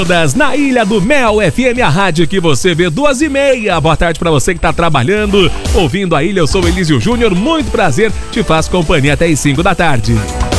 Na Ilha do Mel FM, a rádio que você vê 2h30. Boa tarde pra você que tá trabalhando, ouvindo a Ilha. Eu sou o Elísio Júnior, muito prazer, te faço companhia até as 5 da tarde.